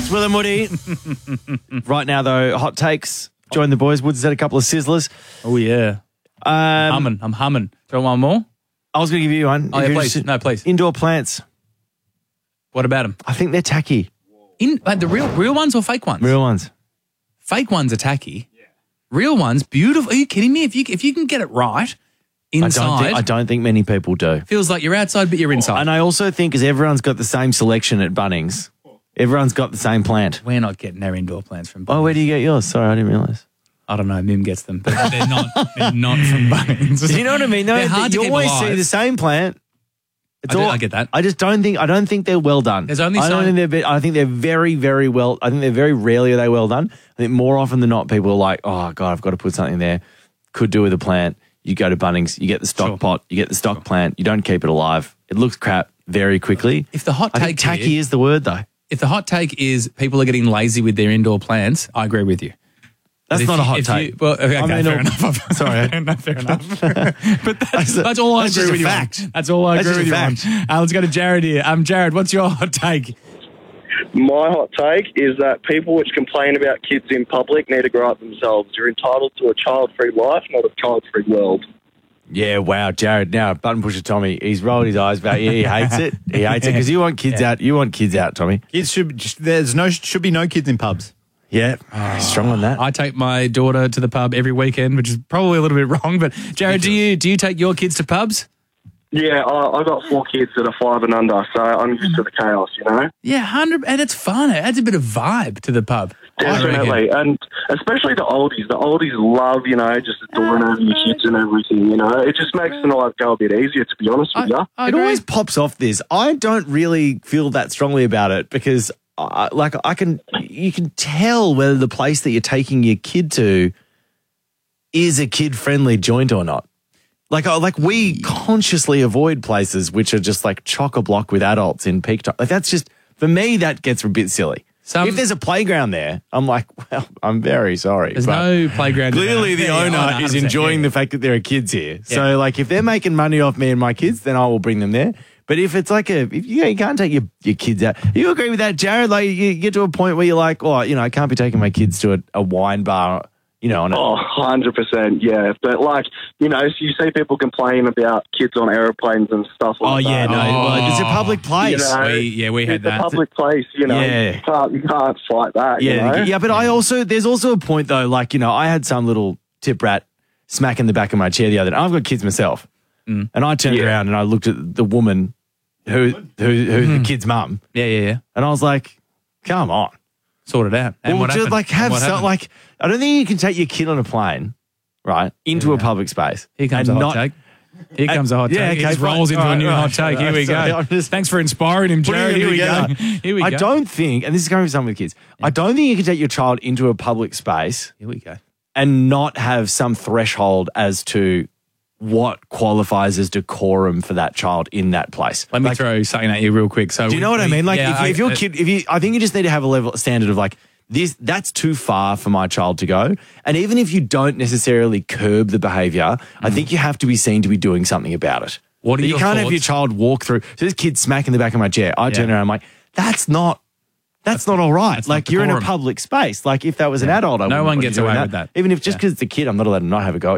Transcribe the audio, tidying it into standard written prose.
It's Will and Woody. Right now, though, hot takes. Join the boys. Woods has had a couple of sizzlers. Oh, yeah. I'm humming. Do you want one more? I was going to give you one. Oh, yeah, please. No, please. Indoor plants. What about them? I think they're tacky. The real ones or fake ones? Real ones. Fake ones are tacky. Yeah. Real ones, beautiful. Are you kidding me? If you can get it right inside. I don't think many people do. Feels like you're outside, but you're inside. And I also think because everyone's got the same selection at Bunnings, everyone's got the same plant. We're not getting our indoor plants from Bunnings. Oh, where do you get yours? Sorry, I didn't realise. I don't know. Mim gets them, but they're not from Bunnings. You know what I mean? No, they're hard you to keep always alive. see the same plant. I get that. I don't think they're well done. There's only I think they're very, very well. I think they're very rarely are they well done. I think more often than not, people are like, oh God, I've got to put something there. Could do with a plant. You go to Bunnings, you get the stock pot, you get the stock plant. You don't keep it alive. It looks crap very quickly. If the hot I take think tacky is the word though. If the hot take is people are getting lazy with their indoor plants, I agree with you. That's not a hot take. Okay, fair enough. Sorry. Fair enough. But that's all I agree with you on. That's all I agree with you on. Let's go to Jared here. Jared, what's your hot take? My hot take is that people which complain about kids in public need to grow up themselves. You're entitled to a child-free life, not a child-free world. Yeah, wow, Jared. Now, button pusher Tommy, he's rolled his eyes back. Yeah, he hates it. He hates it because you want kids out. You want kids out, Tommy. Kids should be no kids in pubs. Yeah, he's strong on that. I take my daughter to the pub every weekend, which is probably a little bit wrong. But Jared, do you take your kids to pubs? Yeah, I've got 4 kids that are 5 and under, so I'm used to the chaos, you know? Yeah, 100, and it's fun. It adds a bit of vibe to the pub. Definitely, and especially the oldies. The oldies love, just adoring over your kids and everything, It just makes the night go a bit easier, to be honest with you. It always pops off this. I don't really feel that strongly about it because, you can tell whether the place that you're taking your kid to is a kid-friendly joint or not. Like we consciously avoid places which are just like chock-a-block with adults in peak time. Like that's just, for me, that gets a bit silly. If there's a playground there, I'm like, well, I'm very sorry. There's no playground. Clearly the owner is enjoying the fact that there are kids here. Yeah. So if they're making money off me and my kids, then I will bring them there. But if it's you can't take your kids out. You agree with that, Jared? Like you get to a point where you're like, I can't be taking my kids to a wine bar. 100%, yeah. But so you see people complain about kids on airplanes and stuff like that. Oh, yeah, no. It's a public place. We had that. It's a public place, Yeah. You can't fight that, Yeah, yeah, but there's also a point though, I had some little tip rat smack in the back of my chair the other day. I've got kids myself. And I turned around and I looked at the woman who's the kid's mum. Yeah. And I was like, come on. Sort it out. And what happened? I don't think you can take your kid on a plane, right, into a public space. Here comes a hot take. Here comes a hot take. Yeah, He just rolls into a new hot take. Here we go. Thanks for inspiring him, Jared. Here we go. I don't think, and this is going for some with kids, I don't think you can take your child into a public space. Here we go. And not have some threshold as to what qualifies as decorum for that child in that place. Let me throw something at you real quick. So do you know what I mean? If your kid, I think you just need to have a standard of this. That's too far for my child to go. And even if you don't necessarily curb the behaviour, I think you have to be seen to be doing something about it. You can't have your child walk through. So this kid smack in the back of my chair. I turn around. I'm like, that's not all right. You're in a public space. If that was an adult, I no one gets away with that. Even if just because it's a kid, I'm not allowed to not have a go.